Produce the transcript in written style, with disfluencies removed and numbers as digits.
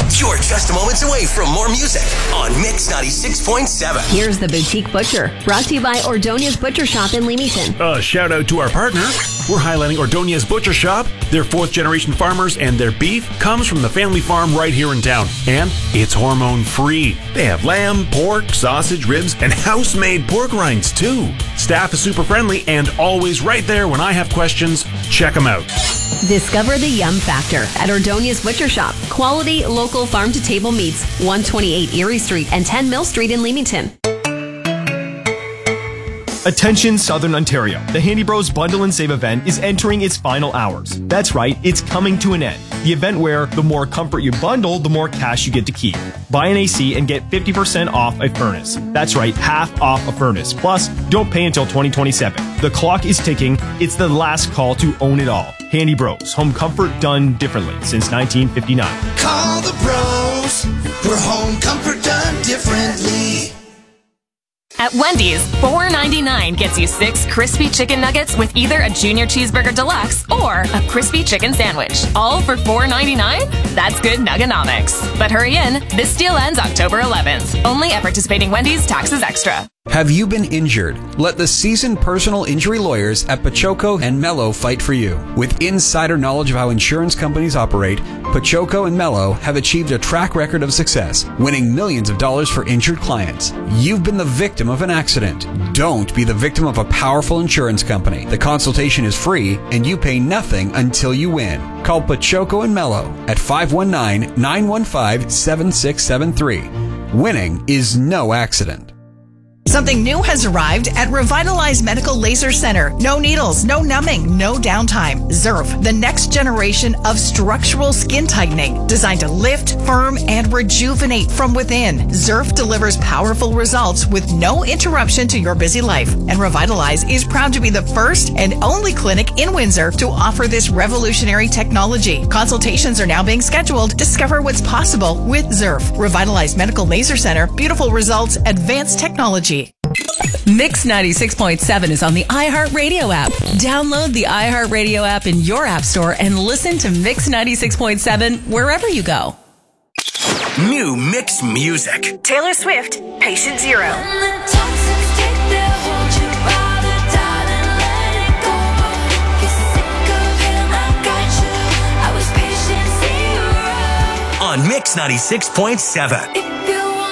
You're just moments away from more music on Mix 96.7. Here's the Boutique Butcher, brought to you by Ordonia's Butcher Shop in Leamington. Shout out to our partner. We're highlighting Ordonia's Butcher Shop. They're fourth-generation farmers, and their beef comes from the family farm right here in town. And it's hormone-free. They have lamb, pork, sausage, ribs, and house-made pork rinds, too. Staff is super friendly and always right there when I have questions. Check them out. Discover the Yum Factor at Ordonia's Butcher Shop. Quality, local farm-to-table meats. 128 Erie Street and 10 Mill Street in Leamington. Attention Southern Ontario. The Handy Bros Bundle and Save event is entering its final hours. That's right, it's coming to an end. The event where the more comfort you bundle, the more cash you get to keep. Buy an AC and get 50% off a furnace. That's right, half off a furnace. Plus, don't pay until 2027. The clock is ticking. It's the last call to own it all. Handy Bros. Home comfort done differently since 1959. Call the bros. We're home comfort done differently. At Wendy's, $4.99 gets you 6 crispy chicken nuggets with either a Junior Cheeseburger Deluxe or a crispy chicken sandwich. All for $4.99? That's good nuggenomics. But hurry in, this deal ends October 11th. Only at participating Wendy's, taxes extra. Have you been injured? Let the seasoned personal injury lawyers at Pachoco and Mello fight for you. With insider knowledge of how insurance companies operate, Pachoco and Mello have achieved a track record of success, winning millions of dollars for injured clients. You've been the victim of an accident. Don't be the victim of a powerful insurance company. The consultation is free and you pay nothing until you win. Call Pachoco and Mello at 519-915-7673. Winning is no accident. Something new has arrived at Revitalize Medical Laser Center. No needles, no numbing, no downtime. Zerf, the next generation of structural skin tightening, designed to lift, firm, and rejuvenate from within. Zerf delivers powerful results with no interruption to your busy life. And Revitalize is proud to be the first and only clinic in Windsor to offer this revolutionary technology. Consultations are now being scheduled. Discover what's possible with Zerf. Revitalize Medical Laser Center. Beautiful results, advanced technology. Mix 96.7 is on the iHeartRadio app. Download the iHeartRadio app in your app store and listen to Mix 96.7 wherever you go. New Mix music. Taylor Swift, Patient Zero. On Mix 96.7.